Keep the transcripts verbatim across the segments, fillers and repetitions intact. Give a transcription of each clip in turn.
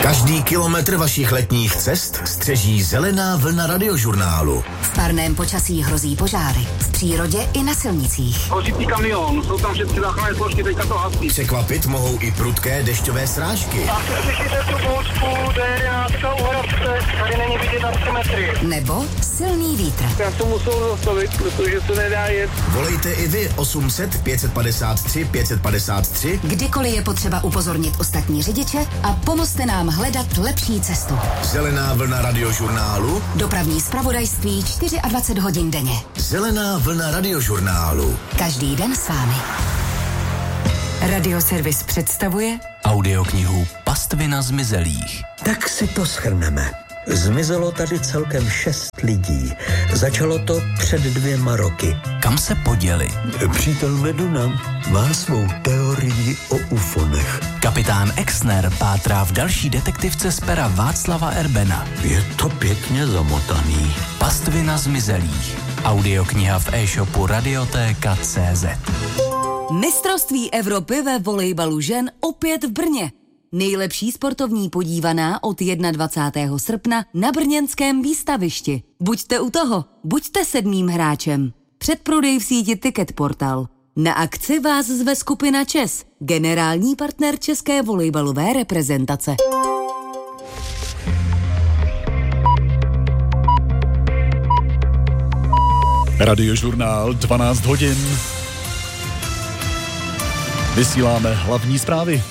Každý kilometr vašich letních cest střeží zelená vlna radiožurnálu. V parném počasí hrozí požáry. V přírodě i na silnicích. Hořící kamion, jsou tam všechny záchranné složky, teďka to hasí. Překvapit mohou i prudké dešťové srážky. A slyšíte tu bouřku, D jedenáct u Hradce, tady není vidět na tři metry. Nebo silný vítr. Já to musel zastavit, protože se nedá jet. Volejte i vy osm set pět padesát tři pět padesát tři. Kdykoliv je potřeba upozornit ostatní řidiče a pomozte nám hledat lepší cestu. Zelená vlna radiožurnálu. Dopravní zpravodajství dvacet čtyři hodin denně. Zelená vlna radiožurnálu. Každý den s vámi. Radioservis představuje audioknihu Pastvina zmizelých. Tak si to shrneme. Zmizelo tady celkem šest lidí. Začalo to před dvěma roky. Kam se poděli? Přítel Meduna má svou teorii o ufonech. Kapitán Exner pátrá v další detektivce z pera Václava Erbena. Je to pěkně zamotaný. Pastvina zmizelých. Audiokniha v e-shopu Radiotéka tečka cé zet. Mistrovství Evropy ve volejbalu žen opět v Brně. Nejlepší sportovní podívaná od dvacátého prvního srpna na brněnském výstavišti. Buďte u toho, buďte sedmým hráčem. Předprodej v síti Ticket Portal. Na akci vás zve skupina ČES, generální partner české volejbalové reprezentace. Radiožurnál dvanáct hodin. Vysíláme hlavní zprávy.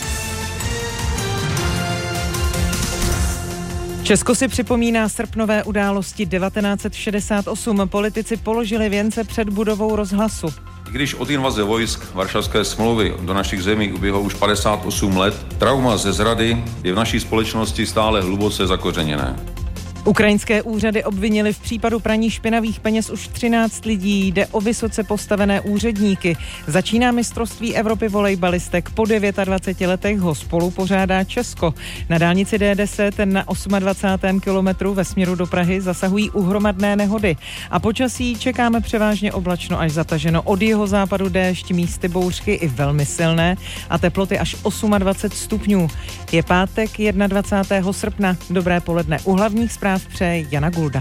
Česko si připomíná srpnové události devatenáct set šedesát osm. Politici položili věnce před budovou Rozhlasu. Když od invaze vojsk Varšavské smlouvy do našich zemí uběhlo už padesát osm let, trauma ze zrady je v naší společnosti stále hluboce zakořeněné. Ukrajinské úřady obvinili v případu praní špinavých peněz už třináct lidí. Jde o vysoce postavené úředníky. Začíná mistrovství Evropy volejbalistek. Po dvaceti devíti letech ho spolu pořádá Česko. Na dálnici D deset na dvacátém osmém kilometru ve směru do Prahy zasahují uhromadné nehody. A počasí čekáme převážně oblačno až zataženo. Od jihozápadu déšť, místy bouřky i velmi silné a teploty až dvacet osm stupňů. Je pátek dvacátého prvního srpna. Dobré poledne. U hlavních zpráv přeje Jana Gulda.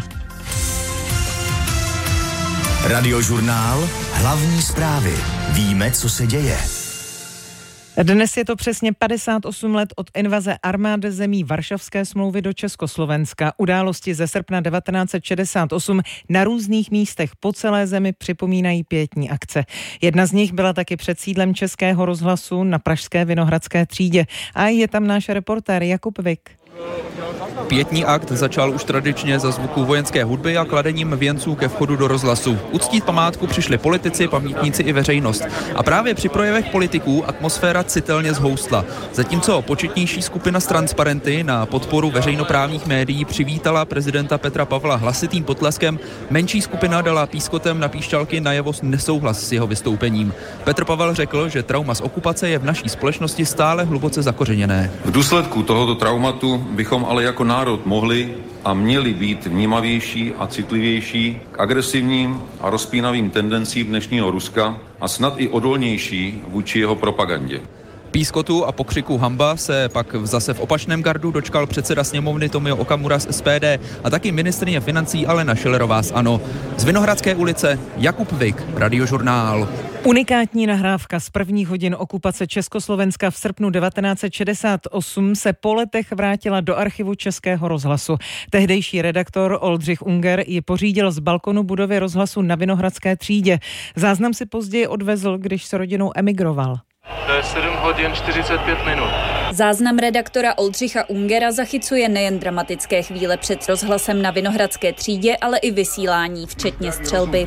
Radiožurnál hlavní zprávy. Víme, co se děje. Dnes je to přesně padesát osm let od invaze armád zemí Varšavské smlouvy do Československa. Události ze srpna devatenáct set šedesát osm na různých místech po celé zemi připomínají pietní akce. Jedna z nich byla taky před sídlem Českého rozhlasu na pražské Vinohradské třídě. A je tam náš reportér Jakub Vik. Pietní akt začal už tradičně za zvuku vojenské hudby a kladením věnců ke vchodu do rozhlasu. Uctít památku přišli politici, pamětníci i veřejnost. A právě při projevech politiků atmosféra citelně zhoustla. Zatímco početnější skupina z Transparenty na podporu veřejnoprávních médií přivítala prezidenta Petra Pavla hlasitým potleskem, menší skupina dala pískotem na píšťalky najevo nesouhlas s jeho vystoupením. Petr Pavel řekl, že trauma z okupace je v naší společnosti stále hluboce zakořeněné. V důsledku tohoto traumatu bychom ale jako národ mohli a měli být vnímavější a citlivější k agresivním a rozpínavým tendencím dnešního Ruska a snad i odolnější vůči jeho propagandě. Pískotu a pokřiku hamba se pak zase v opačném gardu dočkal předseda sněmovny Tomio Okamura z S P D a taky ministryně financí Alena Schillerová z ANO. Z Vinohradské ulice Jakub Vik, Radiožurnál. Unikátní nahrávka z prvních hodin okupace Československa v srpnu devatenáct set šedesát osm se po letech vrátila do archivu Českého rozhlasu. Tehdejší redaktor Oldřich Unger ji pořídil z balkonu budovy rozhlasu na Vinohradské třídě. Záznam si později odvezl, když s rodinou emigroval. To je sedm hodin čtyřicet pět minut. Záznam redaktora Oldřicha Ungera zachycuje nejen dramatické chvíle před rozhlasem na Vinohradské třídě, ale i vysílání, včetně střelby.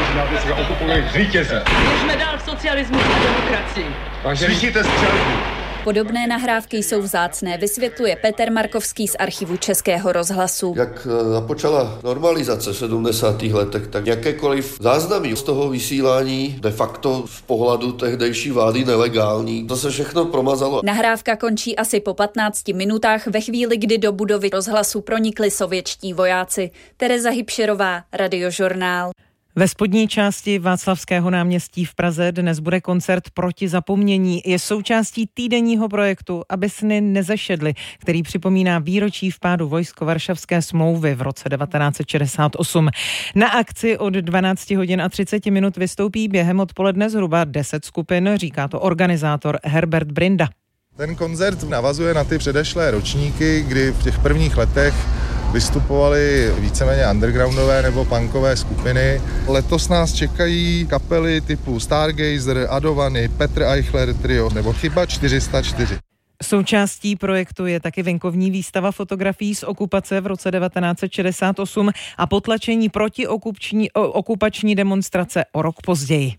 Běžme dál v socialismu a demokracii. Slyšíte střelbu? Podobné nahrávky jsou vzácné, vysvětluje Petr Markovský z archivu Českého rozhlasu. Jak započala normalizace v sedmdesátých letech, tak jakékoliv záznamy z toho vysílání de facto z pohledu tehdejší vlády nelegální. To se všechno promazalo. Nahrávka končí asi po patnácti minutách ve chvíli, kdy do budovy rozhlasu pronikli sovětští vojáci. Tereza Hybšerová, Radiožurnál. Ve spodní části Václavského náměstí v Praze dnes bude koncert Proti zapomnění. Je součástí týdenního projektu Aby sny nezešedly, který připomíná výročí vpádu vojsk Varšavské smlouvy v roce devatenáct set šedesát osm. Na akci od dvanáct hodin a třicet minut vystoupí během odpoledne zhruba deset skupin, říká to organizátor Herbert Brinda. Ten koncert navazuje na ty předešlé ročníky, kdy v těch prvních letech vystupovaly víceméně undergroundové nebo punkové skupiny. Letos nás čekají kapely typu Stargazer, Adovany, Petr Eichler Trio nebo Chyba čtyři sta čtyři. Součástí projektu je taky venkovní výstava fotografií z okupace v roce devatenáct set šedesát osm a potlačení proti okupační demonstrace o rok později.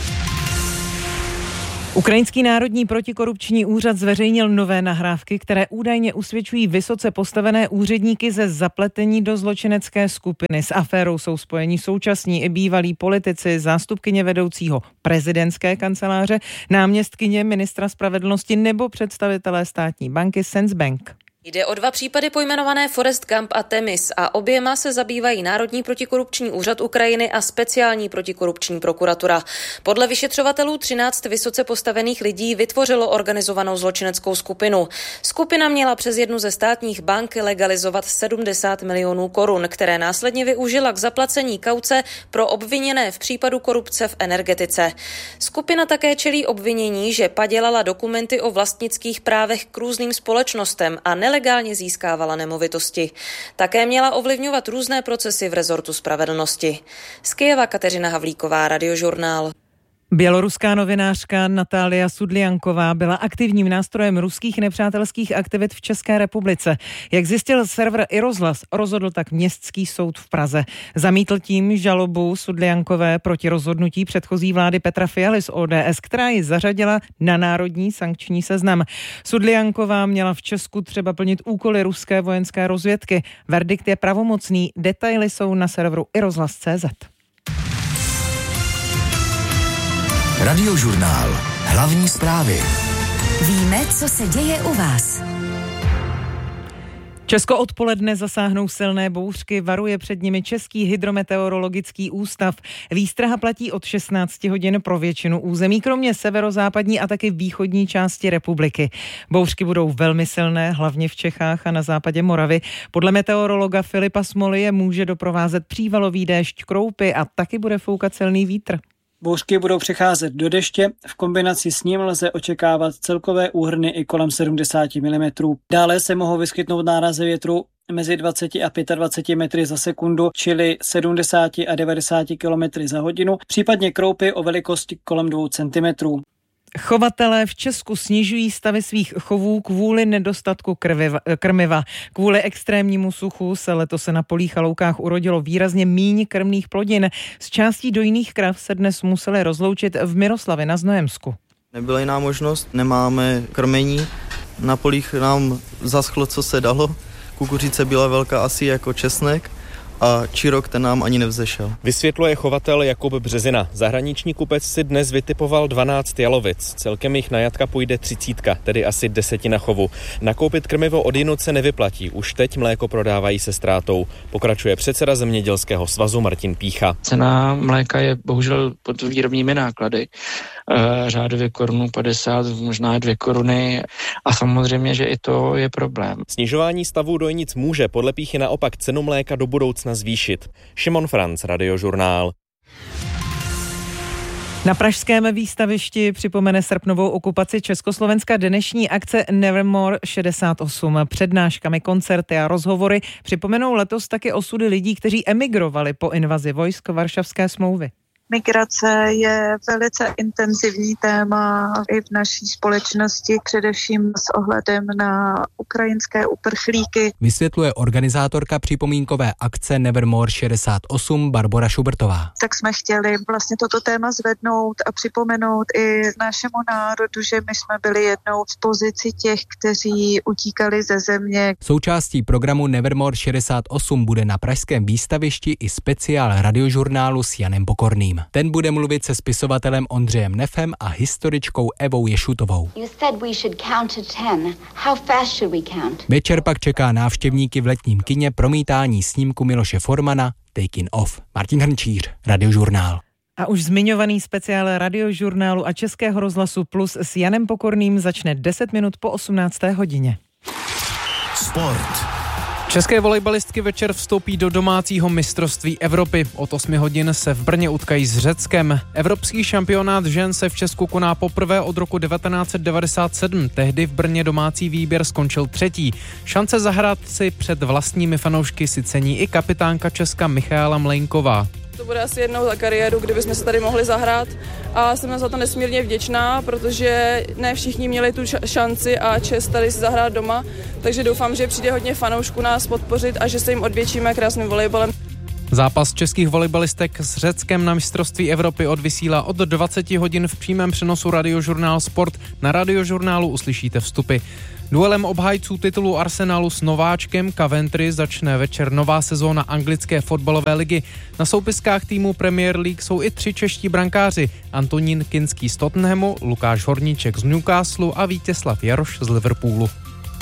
Ukrajinský národní protikorupční úřad zveřejnil nové nahrávky, které údajně usvědčují vysoce postavené úředníky ze zapletení do zločinecké skupiny. S aférou jsou spojeni současní i bývalí politici, zástupkyně vedoucího prezidentské kanceláře, náměstkyně ministra spravedlnosti nebo představitelé státní banky Sensbank. Jde o dva případy pojmenované Forest Gump a Temis a oběma se zabývají Národní protikorupční úřad Ukrajiny a speciální protikorupční prokuratura. Podle vyšetřovatelů třináct vysoce postavených lidí vytvořilo organizovanou zločineckou skupinu. Skupina měla přes jednu ze státních bank legalizovat sedmdesát milionů korun, které následně využila k zaplacení kauce pro obviněné v případu korupce v energetice. Skupina také čelí obvinění, že padělala dokumenty o vlastnických právech k různým společnostem a nelegálně získávala nemovitosti. Také měla ovlivňovat různé procesy v rezortu spravedlnosti. Z Kyjeva Kateřina Havlíková, Radiožurnál. Běloruská novinářka Natália Sudlianková byla aktivním nástrojem ruských nepřátelských aktivit v České republice. Jak zjistil server iRozhlas, rozhodl tak Městský soud v Praze. Zamítl tím žalobu Sudliankové proti rozhodnutí předchozí vlády Petra Fialy z O D S, která ji zařadila na národní sankční seznam. Sudlianková měla v Česku třeba plnit úkoly ruské vojenské rozvědky. Verdikt je pravomocný, detaily jsou na serveru iRozhlas tečka cé zet. Radiožurnál. Hlavní zprávy. Víme, co se děje u vás. Česko odpoledne zasáhnou silné bouřky, varuje před nimi Český hydrometeorologický ústav. Výstraha platí od šestnáct hodin pro většinu území, kromě severozápadní a taky východní části republiky. Bouřky budou velmi silné, hlavně v Čechách a na západě Moravy. Podle meteorologa Filipa Smoly je může doprovázet přívalový déšť, kroupy a taky bude foukat silný vítr. Bouřky budou přecházet do deště, v kombinaci s ním lze očekávat celkové úhrny i kolem sedmdesát milimetrů. Dále se mohou vyskytnout nárazy větru mezi dvacet a dvacet pět metry za sekundu, čili sedmdesát a devadesát kilometrů za hodinu, případně kroupy o velikosti kolem dvou centimetrů. Chovatelé v Česku snižují stavy svých chovů kvůli nedostatku krviva, krmiva. Kvůli extrémnímu suchu se letos na polích a loukách urodilo výrazně míň krmných plodin. Z částí dojných krav se dnes museli rozloučit v Miroslavi na Znojemsku. Nebyla jiná možnost, nemáme krmení, na polích nám zaschlo, co se dalo. Kukuřice byla velká asi jako česnek a čirok ten nám ani nevzešel. Vysvětluje chovatel Jakub Březina. Zahraniční kupec si dnes vytipoval dvanáct jalovic. Celkem jich na jatka půjde třicítka, tedy asi desetina chovu. Nakoupit krmivo odjinud se nevyplatí. Už teď mléko prodávají se ztrátou. Pokračuje předseda Zemědělského svazu Martin Pícha. Cena mléka je bohužel pod výrobními náklady. E, řádově korunu padesát, možná dvě koruny. A samozřejmě, že i to je problém. Snižování stavů dojnic může podle Píchy naopak cenu mléka do budoucna zvýšit. Šimon Franc, Radiožurnál. Na pražském výstavišti připomene srpnovou okupaci Československa dnešní akce Nevermore šedesát osm. Přednáškami, koncerty a rozhovory připomenou letos taky osudy lidí, kteří emigrovali po invazi vojsk Varšavské smlouvy. Migrace je velice intenzivní téma i v naší společnosti, především s ohledem na ukrajinské uprchlíky. Vysvětluje organizátorka připomínkové akce Nevermore šedesát osm Barbora Šubertová. Tak jsme chtěli vlastně toto téma zvednout a připomenout i našemu národu, že my jsme byli jednou v pozici těch, kteří utíkali ze země. Součástí programu Nevermore šedesát osm bude na pražském výstavišti i speciál Radiožurnálu s Janem Pokorným. Ten. Ten bude mluvit se spisovatelem Ondřejem Nefem a historičkou Evou Ješutovou. Večer pak čeká návštěvníky v letním kině promítání snímku Miloše Formana Taking Off. Martin Hrnčíř, Radiožurnál. A už zmiňovaný speciál Radiožurnálu a Českého rozhlasu Plus s Janem Pokorným začne deset minut po osmnácté hodině. Sport. České volejbalistky večer vstoupí do domácího mistrovství Evropy. Od osmi hodin se v Brně utkají s Řeckem. Evropský šampionát žen se v Česku koná poprvé od roku devatenáct set devadesát sedm. Tehdy v Brně domácí výběr skončil třetí. Šance zahrát si před vlastními fanoušky si cení i kapitánka Česka Michaela Mlejnková. To bude asi jednou za kariéru, kdybychom se tady mohli zahrát a jsem za to nesmírně vděčná, protože ne všichni měli tu šanci a čest tady si zahrát doma, takže doufám, že přijde hodně fanoušků nás podpořit a že se jim odvětšíme krásným volejbalem. Zápas českých volejbalistek s Řeckem na mistrovství Evropy odvysílá od dvacet hodin v přímém přenosu Radiožurnál Sport. Na Radiožurnálu uslyšíte vstupy. Duelem obhájců titulu Arsenalu s nováčkem Coventry začne večer nová sezóna anglické fotbalové ligy. Na soupiskách týmu Premier League jsou i tři čeští brankáři. Antonín Kinský z Tottenhamu, Lukáš Horníček z Newcastle a Vítězslav Jaroš z Liverpoolu.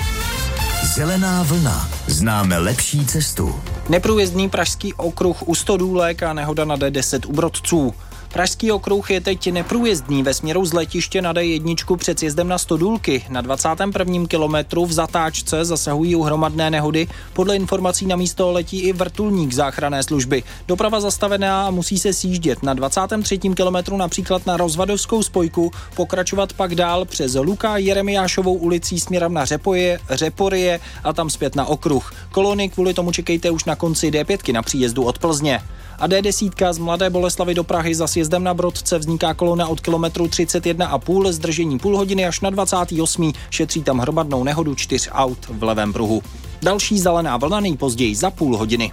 Zelená vlna. Známe lepší cestu. Neprůjezdný pražský okruh u Stodůlek a nehoda na D deset u Brodců. Pražský okruh je teď neprůjezdný ve směru z letiště na D jedna před sjezdem na Stodůlky. Na dvacátém prvním kilometru v zatáčce zasahují u hromadné nehody. Podle informací na místo letí i vrtulník záchranné služby. Doprava zastavená a musí se sjíždět. Na dvacátém třetím kilometru například na Rozvadovskou spojku, pokračovat pak dál přes Luka Jeremiášovou ulicí směrem na Řepoje, Řeporie a tam zpět na okruh. Kolony kvůli tomu čekejte už na konci D pět na příjezdu od Plzně. A D deset z Mladé Boleslavi do Prahy za sjezdem na Brodce vzniká kolona od kilometru třicet jedna a půl, zdržení půl hodiny až na dvacátý osmý Šetří tam hromadnou nehodu čtyř aut v levém pruhu. Další zelená vlna nejpozději za půl hodiny.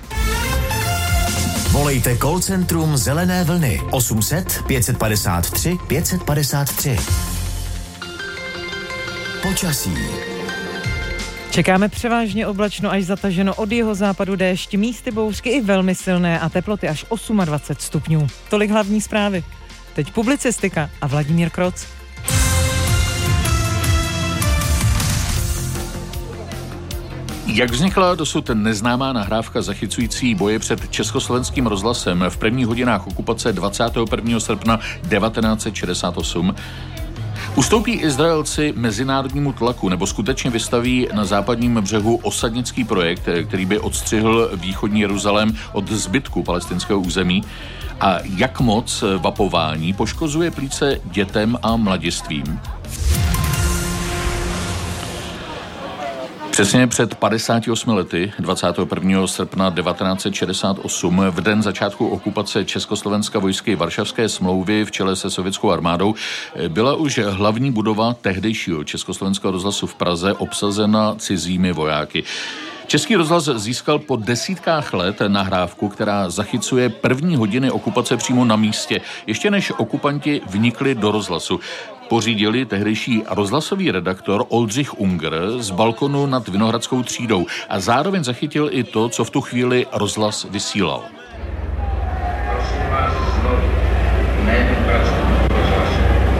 Volejte call centrum Zelené vlny osm set pět padesát tři pět padesát tři. Počasí. Čekáme převážně oblačno až zataženo, od jihozápadu déšť, místy bouřky i velmi silné a teploty až dvacet osm stupňů. Tolik hlavní zprávy. Teď publicistika a Vladimír Kroc. Jak vznikla dosud neznámá nahrávka zachycující boje před Československým rozhlasem v prvních hodinách okupace dvacátého prvního srpna devatenáct set šedesát osm? Ustoupí Izraelci mezinárodnímu tlaku nebo skutečně vystaví na západním břehu osadnický projekt, který by odstřihl východní Jeruzalém od zbytku palestinského území? A jak moc vapování poškozuje plíce dětem a mladistvím? Přesně před padesáti osmi lety, dvacátého prvního srpna devatenáct set šedesát osm, v den začátku okupace Československa vojsky Varšavské smlouvy v čele se sovětskou armádou, byla už hlavní budova tehdejšího Československého rozhlasu v Praze obsazena cizími vojáky. Český rozhlas získal po desítkách let nahrávku, která zachycuje první hodiny okupace přímo na místě, ještě než okupanti vnikli do rozhlasu. Pořídili tehdejší rozhlasový redaktor Oldřich Unger z balkonu nad Vinohradskou třídou a zároveň zachytil i to, co v tu chvíli rozhlas vysílal. Prosím vás znovu, jménem pracovníků rozhlasu.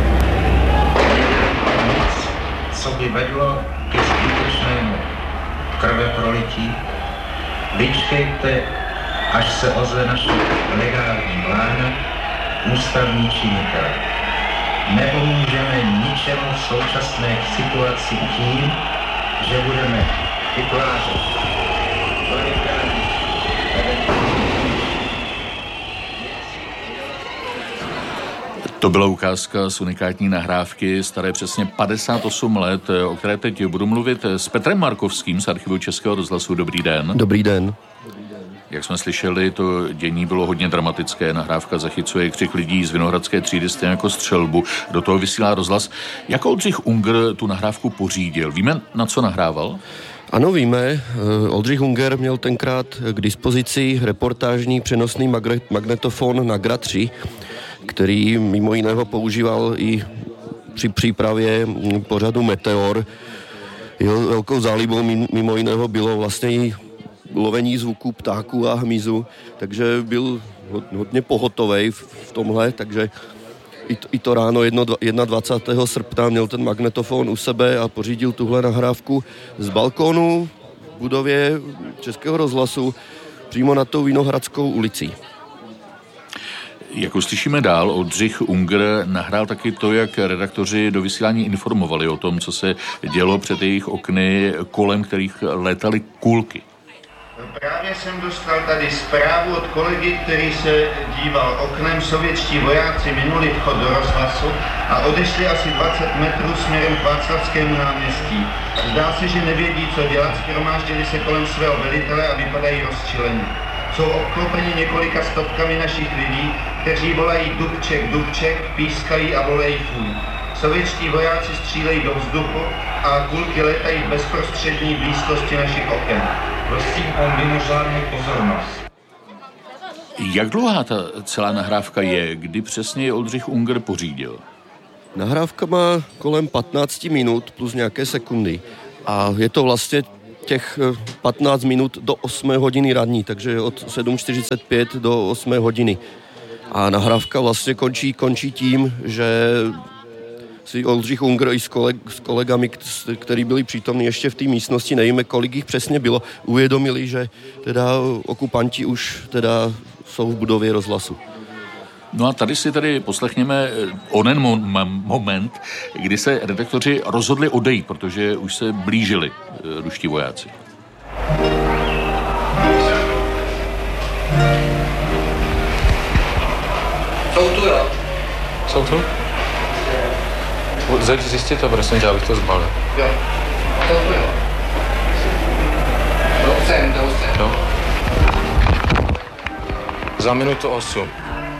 Nic, co by vedlo ke zbytečnému krve prolití, vyčkejte, až se ozve naše legální vláda, ústavní činitel. Nepomůžeme ničemu v současné situaci tím, že budeme vytvářet velikání. To byla ukázka z unikátní nahrávky staré přesně padesát osm let, o které teď budu mluvit s Petrem Markovským z archivu Českého rozhlasu. Dobrý den. Dobrý den. Jak jsme slyšeli, to dění bylo hodně dramatické. Nahrávka zachycuje křik lidí z Vinohradské třídy stejně jako střelbu. Do toho vysílá rozhlas. Jak Oldřich Unger tu nahrávku pořídil? Víme, na co nahrával? Ano, víme. Oldřich Unger měl tenkrát k dispozici reportážní přenosný magnetofon Nagra tři, který mimo jiného používal i při přípravě pořadu Meteor. Jeho velkou zálibou mimo jiného bylo vlastně i lovení zvuků ptáků a hmyzu, takže byl hodně pohotovej v tomhle, takže i to, i to ráno dvacátého prvního srpna měl ten magnetofon u sebe a pořídil tuhle nahrávku z balkónu v budově Českého rozhlasu přímo nad tou Vinohradskou ulicí. Jak uslyšíme dál, Oldřich Unger nahrál taky to, jak redaktoři do vysílání informovali o tom, co se dělo před jejich okny, kolem kterých létaly kulky. Právě jsem dostal tady zprávu od kolegy, který se díval oknem. Sovětští vojáci minuli vchod do rozhlasu a odešli asi dvacet metrů směrem k Václavskému náměstí. Zdá se, že nevědí, co dělat, shromáždili se kolem svého velitele a vypadají rozčilení. Jsou obklopeni několika stovkami našich lidí, kteří volají Dubček, Dubček, pískají a volají fuj. Sovětští vojáci střílejí do vzduchu a kulky letají v bezprostřední blízkosti našich oken. Prosím o mimořádnou pozornost. Jak dlouhá ta celá nahrávka je? Kdy přesně je Oldřich Unger pořídil? Nahrávka má kolem patnáct minut plus nějaké sekundy. A je to vlastně těch patnáct minut do osmé hodiny ranní, takže od sedm čtyřicet pět do osmé hodiny. A nahrávka vlastně končí, končí tím, že si Oldřich Unger i s, koleg, s kolegami, kteří byli přítomní ještě v té místnosti, nevíme, kolik jich přesně bylo, uvědomili, že teda okupanti už teda jsou v budově rozhlasu. No a tady si tady poslechněme onen mo- moment, kdy se redaktoři rozhodli odejít, protože už se blížili ruští vojáci. Jsou tu, jo? Jsou tu? Zeď zjistit to, prosím, že abych to zbalil. Jo. Jsou tu, jo? Jdou sem, jdou sem. Jo. Za minutu osm.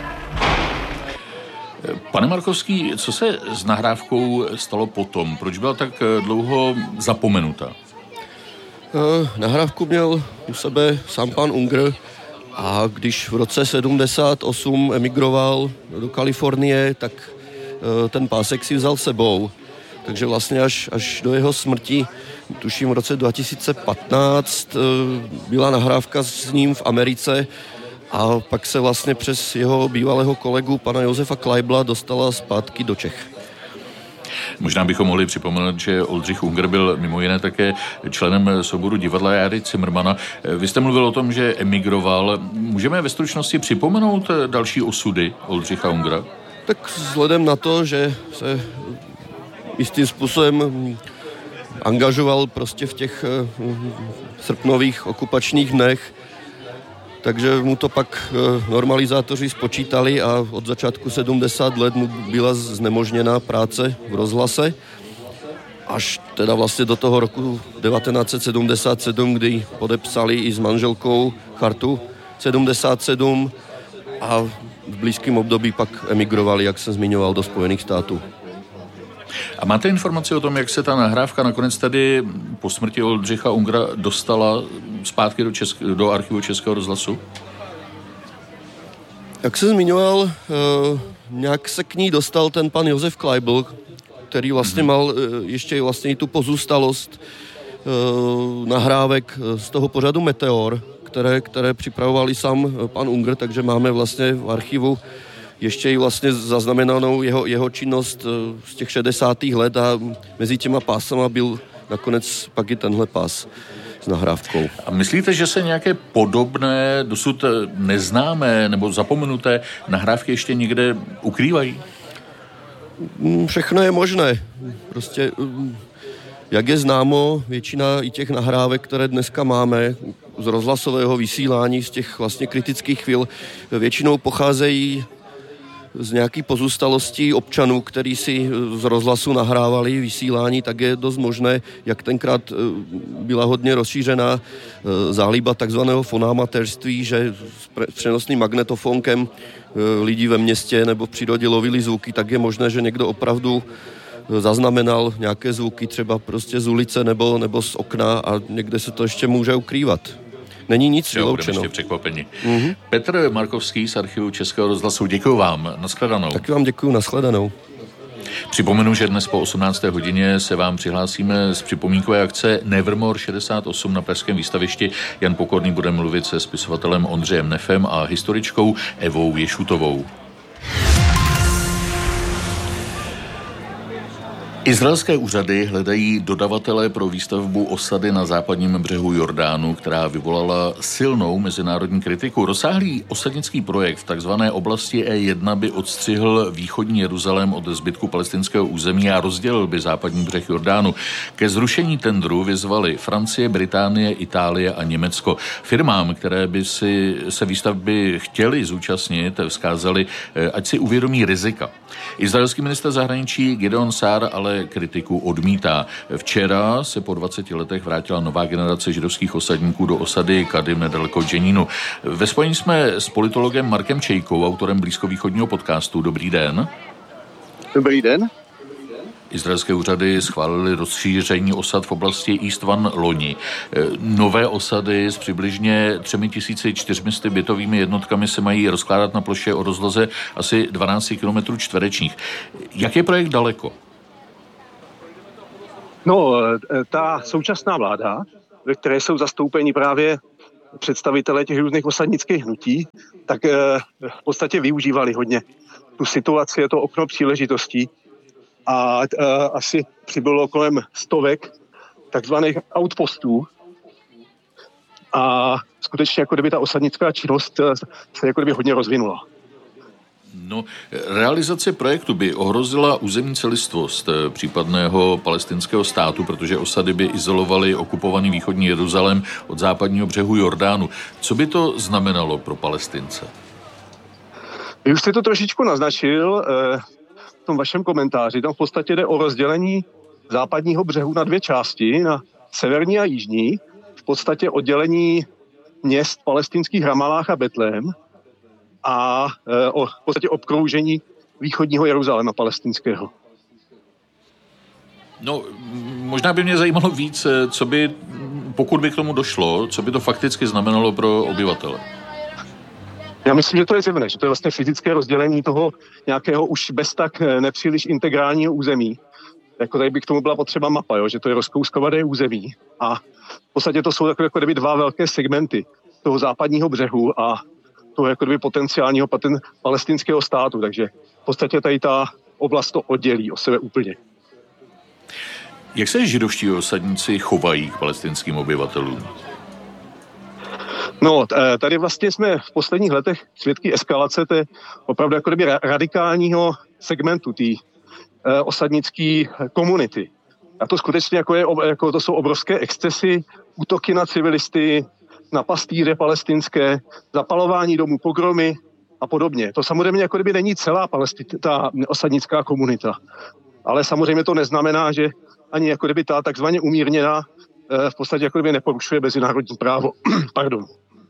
Pane Markovský, co se s nahrávkou stalo potom? Proč byla tak dlouho zapomenuta? Nahrávku měl u sebe sám pan Unger a když v roce sedmdesát osm emigroval do Kalifornie, tak ten pásek si vzal sebou. Takže vlastně až, až do jeho smrti, tuším v roce dva tisíce patnáct, byla nahrávka s ním v Americe a pak se vlastně přes jeho bývalého kolegu pana Josefa Kleibla dostala zpátky do Čech. Možná bychom mohli připomenout, že Oldřich Unger byl mimo jiné také členem souboru divadla Járy Cimrmana. Vy jste mluvil o tom, že emigroval. Můžeme ve stručnosti připomenout další osudy Oldřicha Ungera? Tak vzhledem na to, že se jistým způsobem angažoval prostě v těch srpnových okupačních dnech, takže mu to pak normalizátoři spočítali a od začátku sedmdesát let mu byla znemožněna práce v rozhlase, až teda vlastně do toho roku devatenáct set sedmdesát sedm, kdy podepsali i s manželkou chartu sedmdesát sedm a v blízkém období pak emigrovali, jak jsem zmiňoval, do Spojených států. A máte informaci o tom, jak se ta nahrávka nakonec tady po smrti Oldřicha Ungera dostala zpátky do, Česk- do archivu Českého rozhlasu? Jak jsem zmiňoval, eh, nějak se k ní dostal ten pan Josef Kleibl, který vlastně mm-hmm. mal eh, ještě vlastně i tu pozůstalost eh, nahrávek z toho pořadu Meteor, které, které připravoval i sám pan Unger, takže máme vlastně v archivu ještě i vlastně zaznamenanou jeho, jeho činnost z těch šedesátých let a mezi těma pásama byl nakonec pak i tenhle pás s nahrávkou. A myslíte, že se nějaké podobné, dosud neznámé nebo zapomenuté nahrávky ještě někde ukrývají? Všechno je možné. Prostě, jak je známo, většina i těch nahrávek, které dneska máme z rozhlasového vysílání, z těch vlastně kritických chvil, většinou pocházejí z nějaký pozůstalostí občanů, kteří si z rozhlasu nahrávali vysílání, tak je dost možné, jak tenkrát byla hodně rozšířená záliba takzvaného fonámatérství, že s přenosným magnetofonkem lidi ve městě nebo v přírodě lovili zvuky, tak je možné, že někdo opravdu zaznamenal nějaké zvuky třeba prostě z ulice nebo, nebo z okna a někde se to ještě může ukrývat. Není nic vyloučeno. Budeme ještě překvapeni. Mm-hmm. Petr Markovský z archivu Českého rozhlasu, děkuji vám. Nashledanou. Taky vám děkuji, nashledanou. Připomenu, že dnes po osmnácté hodině se vám přihlásíme z připomínkové akce Nevermore šedesát osm na pražském výstavišti. Jan Pokorný bude mluvit se spisovatelem Ondřejem Nefem a historičkou Evou Ješutovou. Izraelské úřady hledají dodavatele pro výstavbu osady na západním břehu Jordánu, která vyvolala silnou mezinárodní kritiku. Rozsáhlý osadnický projekt v takzvané oblasti E jedna by odstřihl východní Jeruzalém od zbytku palestinského území a rozdělil by západní břeh Jordánu. Ke zrušení tendru vyzvali Francie, Británie, Itálie a Německo. Firmám, které by si se výstavby chtěly zúčastnit, vzkázali, ať si uvědomí rizika. Izraelský ministr zahraničí Gideon Sa'ar ale kritiku odmítá. Včera se po dvaceti letech vrátila nová generace židovských osadníků do osady Kadim nedaleko Dženínu. Ve spojení jsme s politologem Markem Čejkou, autorem blízkovýchodního podcastu. Dobrý den. Dobrý den. Izraelské úřady schválily rozšíření osad v oblasti East Van loni. Nové osady s přibližně třemi tisíci čtyřmi bytovými jednotkami se mají rozkládat na ploše o rozloze asi dvanáct kilometrů čtverečních. Jak je projekt daleko? No, ta současná vláda, ve které jsou zastoupeni právě představitelé těch různých osadnických hnutí, tak v podstatě využívali hodně tu situaci, je to okno příležitostí a asi přibylo kolem stovek takzvaných outpostů a skutečně jako kdyby ta osadnická činnost se jako kdyby hodně rozvinula. No, realizace projektu by ohrozila územní celistvost případného palestinského státu, protože osady by izolovaly okupovaný východní Jeruzalém od západního břehu Jordánu. Co by to znamenalo pro Palestince? Vy už jste to trošičku naznačil v tom vašem komentáři. Tam v podstatě jde o rozdělení západního břehu na dvě části, na severní a jižní. V podstatě oddělení měst palestinských Ramalách a Betlehem a o, v podstatě obkroužení východního Jeruzaléma palestinského. No, možná by mě zajímalo víc, co by, pokud by k tomu došlo, co by to fakticky znamenalo pro obyvatele. Já myslím, že to je zjevné, že to je vlastně fyzické rozdělení toho nějakého už bez tak nepříliš integrálního území. Jako tady by k tomu byla potřeba mapa, jo? Že to je rozkouskované území a v podstatě to jsou takové jako kdyby dva velké segmenty toho západního břehu a toho jako kdyby potenciálního paten palestinského státu, takže v podstatě tady ta oblast to oddělí o sebe úplně. Jak se židovští osadníci chovají k palestinským obyvatelům? No, tady vlastně jsme v posledních letech svědky eskalace té opravdu jako kdyby radikálního segmentu té osadnické komunity. A to skutečně jako, je, jako to jsou obrovské excesy, útoky na civilisty, na pastýře palestinské, zapalování domů, pogromy a podobně. To samozřejmě jako kdyby není celá palestin, ta osadnická komunita. Ale samozřejmě to neznamená, že ani jako kdyby ta takzvaně umírněná v podstatě jako kdyby neporušuje mezinárodní právo. Pardon.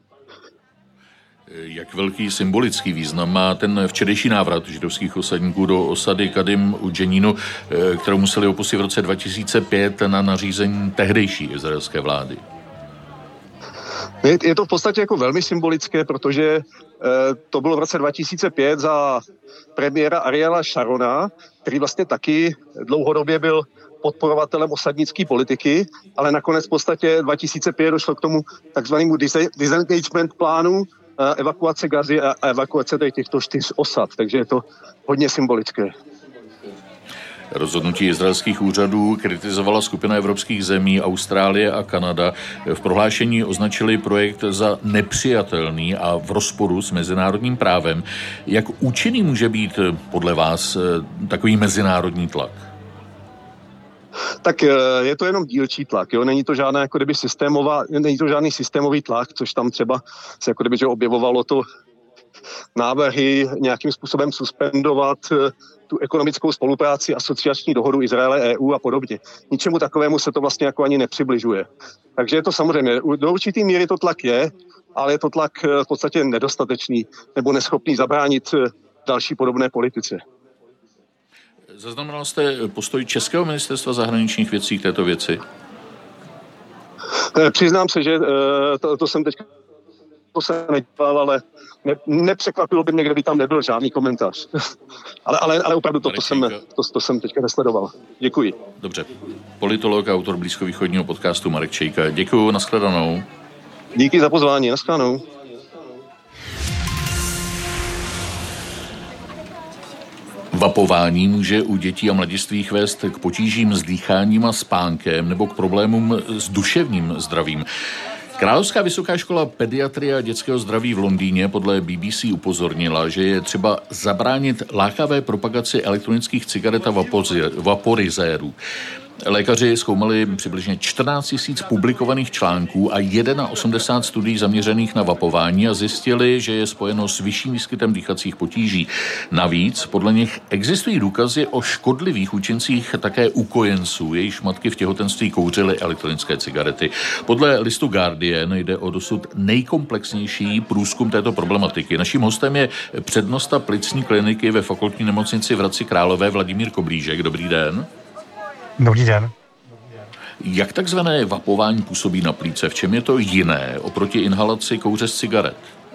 Jak velký symbolický význam má ten včerejší návrat židovských osadníků do osady Kadim u Dženínu, kterou museli opustit v roce dva tisíce pět na nařízení tehdejší izraelské vlády? Je, je to v podstatě jako velmi symbolické, protože e, to bylo v roce dva tisíce pět za premiéra Ariela Sharona, který vlastně taky dlouhodobě byl podporovatelem osadnické politiky, ale nakonec v podstatě dva tisíce pět došlo k tomu takzvanému disengagement plánu, e, evakuace Gazy a evakuace těchto čtyř osad, takže je to hodně symbolické. Rozhodnutí izraelských úřadů kritizovala skupina evropských zemí, Austrálie a Kanada. V prohlášení označili projekt za nepřijatelný a v rozporu s mezinárodním právem. Jak účinný může být podle vás takový mezinárodní tlak? Tak je to jenom dílčí tlak, jo? Není to žádná jako kdyby systémová, není to žádný systémový tlak, což tam třeba se jako kdyby že objevovalo to návrhy nějakým způsobem suspendovat tu ekonomickou spolupráci, asociační dohodu Izraele, E U a podobně. Ničemu takovému se to vlastně jako ani nepřibližuje. Takže je to samozřejmě, do určitý míry to tlak je, ale je to tlak v podstatě nedostatečný nebo neschopný zabránit další podobné politice. Zaznamenal jste postoj Českého ministerstva zahraničních věcí k této věci? Přiznám se, že to, to jsem teď to se nedělal, ale ne, nepřekvapilo by mě, kdyby tam nebyl žádný komentář. ale, ale, ale opravdu to, to, jsem, to, to jsem teďka nesledoval. Děkuji. Dobře. Politolog a autor blízkovýchodního podcastu Marek Čejka. Děkuju, nashledanou. Díky za pozvání, nashledanou. Vapování může u dětí a mladistvých vést k potížím s dýcháním a spánkem nebo k problémům s duševním zdravím. Královská vysoká škola pediatrie a dětského zdraví v Londýně podle B B C upozornila, že je třeba zabránit lákavé propagaci elektronických cigaret a vaporizérů. Lékaři zkoumali přibližně čtrnáct tisíc publikovaných článků a osmdesát jedna studií zaměřených na vapování a zjistili, že je spojeno s vyšším výskytem dýchacích potíží. Navíc podle nich existují důkazy o škodlivých účincích také u kojenců, jejichž matky v těhotenství kouřily elektronické cigarety. Podle listu Guardian jde o dosud nejkomplexnější průzkum této problematiky. Naším hostem je přednosta plicní kliniky ve fakultní nemocnici v Hradci Králové Vladimír Koblížek. Dobrý den. Dobrý den. Jak takzvané vapování působí na plíce? V čem je to jiné oproti inhalaci kouře z cigaret?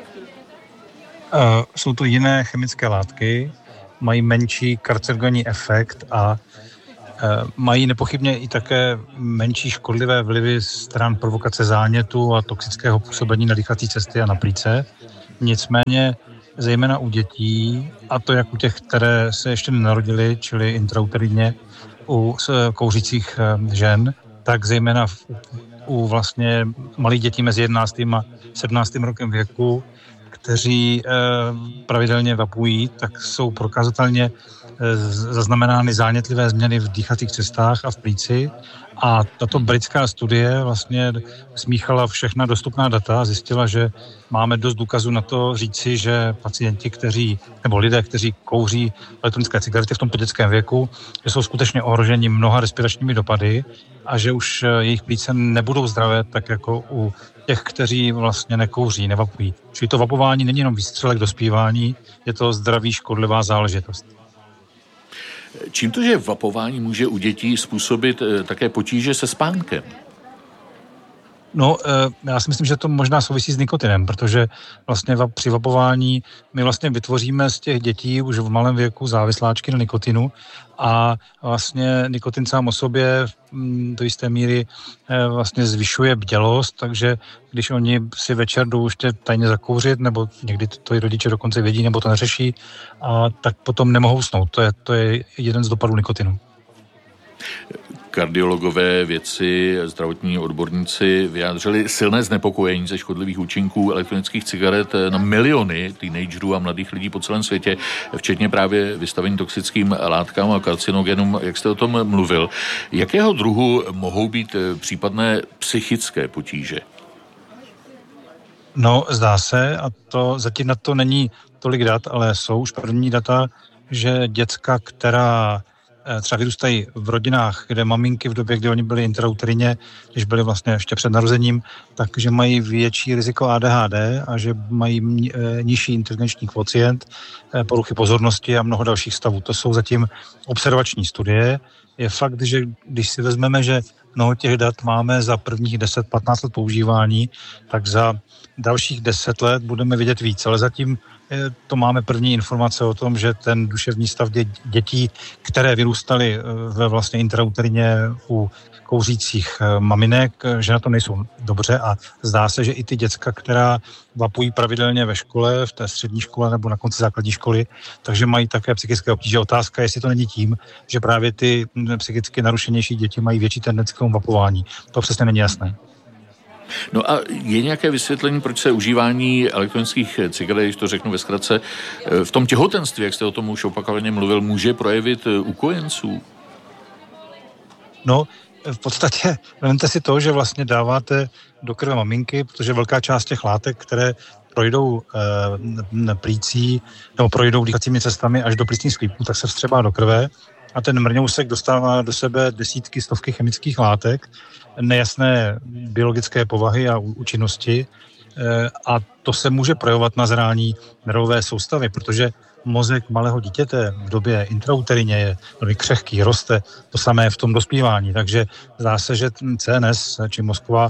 Uh, jsou to jiné chemické látky, mají menší karcinogenní efekt a uh, mají nepochybně i také menší škodlivé vlivy stran provokace zánětu a toxického působení na dýchací cesty a na plíce. Nicméně zejména u dětí, a to jak u těch, které se ještě nenarodily, čili intrauterine, u kouřících žen, tak zejména v, u vlastně malých dětí mezi jedenáctým a sedmnáctým rokem věku, kteří e, pravidelně vapují, tak jsou prokazatelně e, zaznamenány zánětlivé změny v dýchacích cestách a v plíci. A tato britská studie vlastně smíchala všechna dostupná data a zjistila, že máme dost důkazů na to říci, že pacienti, kteří, nebo lidé, kteří kouří elektronické cigarety v tomto dětském věku, že jsou skutečně ohroženi mnoha respiračními dopady a že už jejich plíce nebudou zdravé, tak jako u těch, kteří vlastně nekouří, nevapují. Čili to vapování není jenom výstřelek do zpívání, je to zdraví škodlivá záležitost. Čím to, že vapování může u dětí způsobit také potíže se spánkem? No, já si myslím, že to možná souvisí s nikotinem, protože vlastně při vapování my vlastně vytvoříme z těch dětí už v malém věku závisláčky na nikotinu a vlastně nikotin sám o sobě do jisté míry vlastně zvyšuje bdělost, takže když oni si večer jdou ještě tajně zakouřit, nebo někdy to i rodiče dokonce vědí, nebo to neřeší, a tak potom nemohou usnout. To je, to je jeden z dopadů nikotinu. Kardiologové, vědci, zdravotní odborníci vyjádřili silné znepokojení ze škodlivých účinků elektronických cigaret na miliony teenagerů a mladých lidí po celém světě, včetně právě vystavení toxickým látkám a karcinogenům, jak jste o tom mluvil. Jakého druhu mohou být případné psychické potíže? No, zdá se, a to zatím na to není tolik dat, ale jsou už první data, že děcka, která třeba vyrůstají v rodinách, kde maminky v době, kdy oni byli intrauterině, když byli vlastně ještě před narozením, takže mají větší riziko A D H D a že mají nižší inteligenční kvocient, poruchy pozornosti a mnoho dalších stavů. To jsou zatím observační studie. Je fakt, že když si vezmeme, že mnoho těch dat máme za prvních deset patnáct let používání, tak za dalších deset let budeme vidět víc, ale zatím to máme první informace o tom, že ten duševní stav dětí, které vyrůstaly ve vlastně intrauterině u kouřících maminek, že na to nejsou dobře a zdá se, že i ty děcka, která vapují pravidelně ve škole, v té střední škole nebo na konci základní školy, takže mají také psychické obtíže. Otázka, jestli to není tím, že právě ty psychicky narušenější děti mají větší tendenci k tomu vapování. To přesně není jasné. No a je nějaké vysvětlení, proč se užívání elektronických cigaret, když to řeknu ve zkratce, v tom těhotenství, jak jste o tom už opakovaně mluvil, může projevit u kojenců? No, v podstatě vemte si to, že vlastně dáváte do krve maminky, protože velká část těch látek, které projdou e, plící nebo projdou dýchacími cestami až do plicních sklípků, tak se vstřebá do krve a ten mrňousek dostává do sebe desítky, stovky chemických látek, nejasné biologické povahy a účinnosti a to se může projevovat na zrání nervové soustavy, protože mozek malého dítěte v době intrauterině je velmi křehký, roste, to samé v tom dospívání, takže zdá se, že C N S či mozková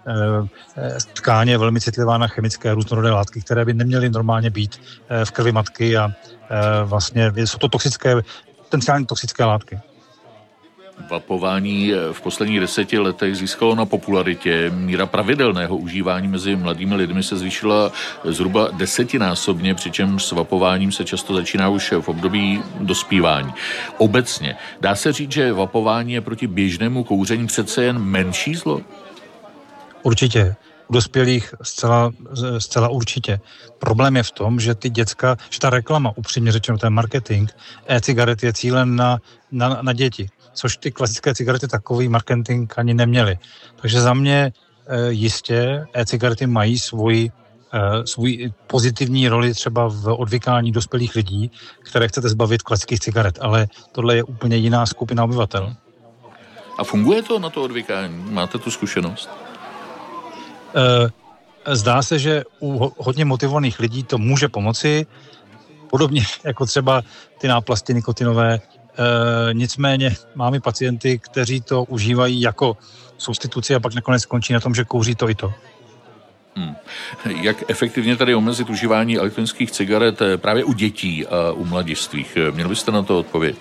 tkáň je velmi citlivá na chemické různorodé látky, které by neměly normálně být v krvi matky a vlastně jsou to toxické, potenciálně toxické látky. Vapování v posledních deseti letech získalo na popularitě. Míra pravidelného užívání mezi mladými lidmi se zvýšila zhruba desetinásobně, přičemž s vapováním se často začíná už v období dospívání. Obecně dá se říct, že vapování je proti běžnému kouření přece jen menší zlo? Určitě. U dospělých zcela, zcela určitě. Problém je v tom, že ty děcka, že ta reklama, upřímně řečeno, ten marketing, e-cigaret je cílen na, na, na děti. Což ty klasické cigarety takový marketing ani neměly. Takže za mě e, jistě e-cigarety mají svůj, e, svůj pozitivní roli třeba v odvykání dospělých lidí, které chcete zbavit klasických cigaret, ale tohle je úplně jiná skupina obyvatel. A funguje to na to odvykání? Máte tu zkušenost? E, zdá se, že u hodně motivovaných lidí to může pomoci, podobně jako třeba ty náplasti nikotinové. E, nicméně máme pacienty, kteří to užívají jako substituci a pak nakonec skončí na tom, že kouří to i to. Hmm. Jak efektivně tady omezit užívání elektronických cigaret právě u dětí a u mladistvých? Měl byste na to odpověď?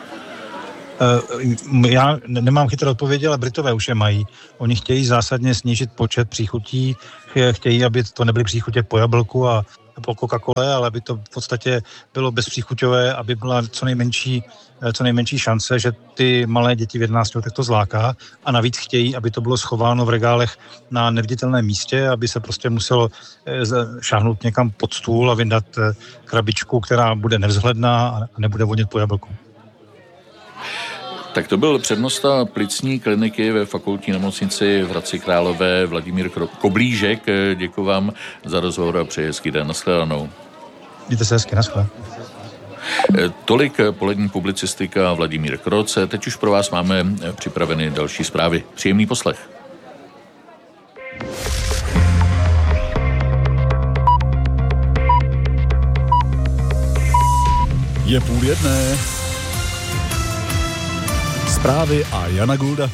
E, já nemám chytré odpovědi, ale Britové už je mají. Oni chtějí zásadně snížit počet příchutí, chtějí, aby to nebyly příchutě po jablku a po Coca-Cole, ale aby to v podstatě bylo bezpříchuťové, aby byla co nejmenší, co nejmenší šance, že ty malé děti v jedenácti letech to zláká a navíc chtějí, aby to bylo schováno v regálech na neviditelném místě, aby se prostě muselo šáhnout někam pod stůl a vyndat krabičku, která bude nevzhledná a nebude vonět po jablku. Tak to byl přednosta plicní kliniky ve fakultní nemocnici v Hradci Králové Vladimír Koblížek. Děkuji vám za rozhovor a přeji hezký den. Nashledanou. Mějte se hezky, naschle. Tolik polední publicistika Vladimír Kroc. Teď už pro vás máme připraveny další zprávy. Příjemný poslech. Je půl jedné. Zprávy a Jana Gulda.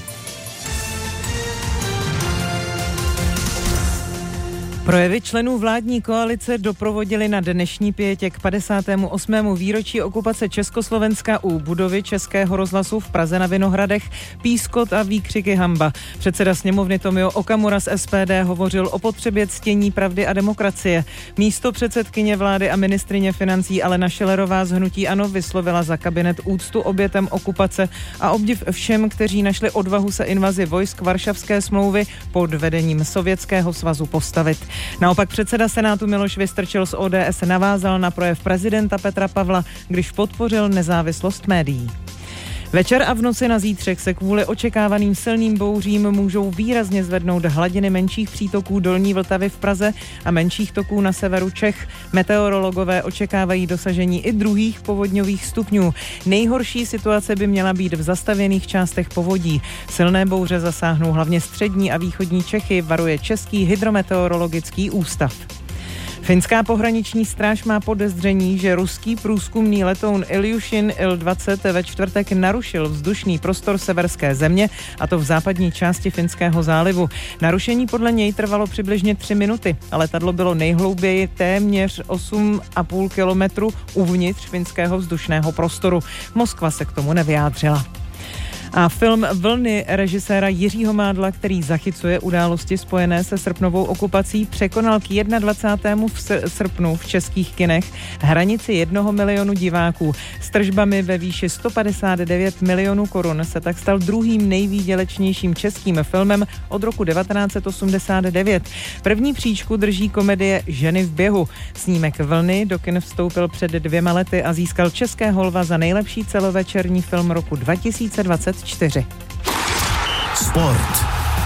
Projevy členů vládní koalice doprovodili na dnešní pětě k padesátému osmému výročí okupace Československa u budovy Českého rozhlasu v Praze na Vinohradech pískot a výkřiky hanba. Předseda sněmovny Tomio Okamura z S P D hovořil o potřebě ctění pravdy a demokracie. Místo předsedkyně vlády a ministryně financí Alena Schillerová z hnutí ANO vyslovila za kabinet úctu obětem okupace a obdiv všem, kteří našli odvahu se invazi vojsk Varšavské smlouvy pod vedením Sovětského svazu postavit. Naopak předseda Senátu Miloš Vystrčil z O D S navázal na projev prezidenta Petra Pavla, když podpořil nezávislost médií. Večer a v noci na zítřek se kvůli očekávaným silným bouřím můžou výrazně zvednout hladiny menších přítoků Dolní Vltavy v Praze a menších toků na severu Čech. Meteorologové očekávají dosažení i druhých povodňových stupňů. Nejhorší situace by měla být v zastavěných částech povodí. Silné bouře zasáhnou hlavně střední a východní Čechy, varuje Český hydrometeorologický ústav. Finská pohraniční stráž má podezření, že ruský průzkumný letoun Ilyushin Il dvacet ve čtvrtek narušil vzdušný prostor severské země, a to v západní části Finského zálivu. Narušení podle něj trvalo přibližně tři minuty a letadlo bylo nejhlouběji téměř osm a půl kilometru uvnitř finského vzdušného prostoru. Moskva se k tomu nevyjádřila. A film Vlny režiséra Jiřího Mádla, který zachycuje události spojené se srpnovou okupací, překonal k dvacátému prvnímu srpnu v českých kinech hranici jednoho milionu diváků. S tržbami ve výši sto padesát devět milionů korun se tak stal druhým nejvýdělečnějším českým filmem od roku devatenáct set osmdesát devět. První příčku drží komedie Ženy v běhu. Snímek Vlny do kin vstoupil před dvěma lety a získal Českého lva za nejlepší celovečerní film roku dva tisíce dvacet čtyři. Sport.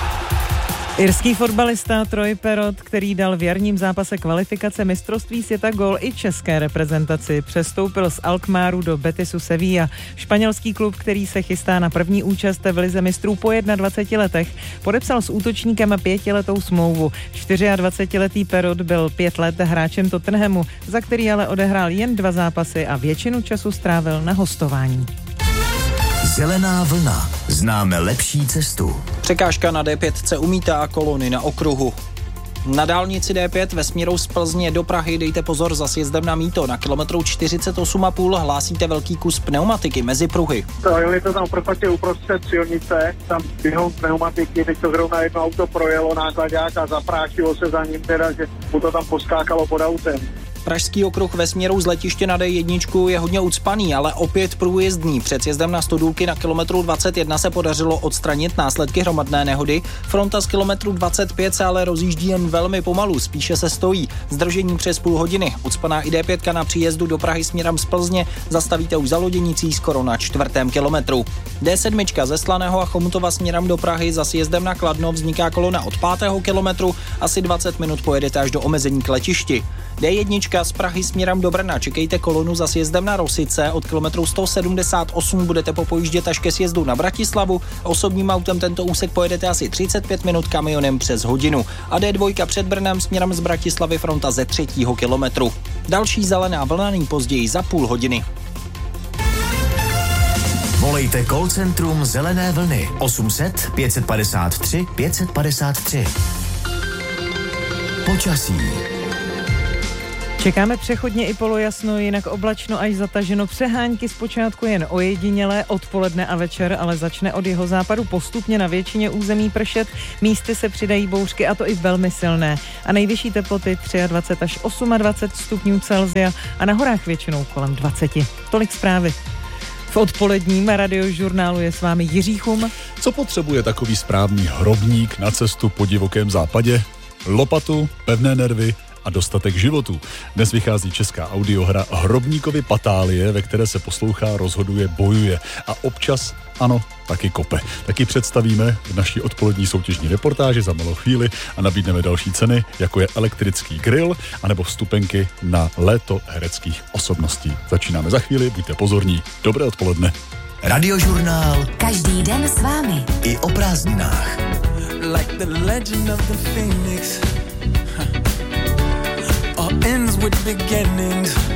Irský fotbalista Troy Parrott, který dal v jarním zápase kvalifikace mistrovství světa gól i české reprezentaci, přestoupil z Alkmaru do Betisu Sevilla. Španělský klub, který se chystá na první účast v lize mistrů po dvaceti jedné letech, podepsal s útočníkem pětiletou smlouvu. dvacetičtyřletý Parrott byl pět let hráčem Tottenhamu, za který ale odehrál jen dva zápasy a většinu času strávil na hostování. Zelená vlna. Známe lepší cestu. Překážka na D pět umítá kolony na okruhu. Na dálnici D pět ve směru z Plzně do Prahy dejte pozor za sjezdem na mýto. Na kilometru čtyřicet osm a půl hlásíte velký kus pneumatiky mezi pruhy. To je to tam v podstatě uprostřed silnice, tam běhou pneumatiky, teď to zrovna jedno auto projelo nákladák a zaprášilo se za ním teda, že mu to tam poskákalo pod autem. Pražský okruh ve směru z letiště na D jedna je hodně ucpaný, ale opět průjezdný. Před sjezdem na Stodůlky na kilometru dvacet jedna se podařilo odstranit následky hromadné nehody. Fronta z kilometru dvacet pět se ale rozjíždí jen velmi pomalu, spíše se stojí. Zdržení přes půl hodiny. Ucpaná i D pět na příjezdu do Prahy směrem z Plzně zastavíte už za Loděnicí skoro na čtvrtém kilometru. D sedm ze Slaného a Chomutova směrem do Prahy za sjezdem na Kladno vzniká kolona od pátého kilometru, asi dvacet minut pojedete až do omezení k letišti. D jedna z Prahy směrem do Brna čekejte kolonu za sjezdem na Rosice, od kilometru sto sedmdesát osm budete popojíždět až ke sjezdu na Bratislavu, osobním autem tento úsek pojedete asi třicet pět minut, kamionem přes hodinu a D dva před Brnem směrem z Bratislavy fronta ze třetího kilometru. Další zelená vlna nejpozději za půl hodiny. Volejte call centrum Zelené vlny osm set pět padesát tři pět padesát tři. Počasí. Čekáme přechodně i polojasno, jinak oblačno až zataženo. Přehánky zpočátku jen ojedinělé, odpoledne a večer, ale začne od jeho západu postupně na většině území pršet. Místy se přidají bouřky, a to i velmi silné. A nejvyšší teploty dvacet tři až dvacet osm stupňů Celsia a na horách většinou kolem dvacet. Tolik zprávy. V odpoledním radiožurnálu je s vámi Jiří Chum. Co potřebuje takový správný hrobník na cestu po divokém západě? Lopatu, pevné nervy a dostatek životů. Dnes vychází česká audiohra Hrobníkovi patálie, ve které se poslouchá, rozhoduje, bojuje a občas, ano, taky kope. Taky představíme v naší odpolední soutěžní reportáži za malou chvíli a nabídneme další ceny, jako je elektrický grill anebo vstupenky na léto hereckých osobností. Začínáme za chvíli, buďte pozorní. Dobré odpoledne. Radiožurnál. Každý den s vámi. I o prázdninách. Like the legend of the phoenix. All ends with beginnings.